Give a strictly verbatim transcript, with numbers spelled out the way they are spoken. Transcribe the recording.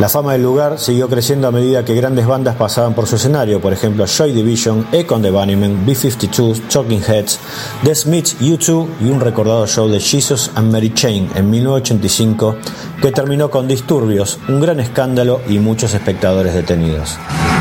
La fama del lugar siguió creciendo a medida que grandes bandas pasaban por su escenario, por ejemplo Joy Division, Echo and the Bunnymen, B cincuenta y dos, Talking Heads, The Smiths, U dos y un recordado show de Jesus and Mary Chain en mil novecientos ochenta y cinco que terminó con disturbios, un gran escándalo y muchos espectadores detenidos.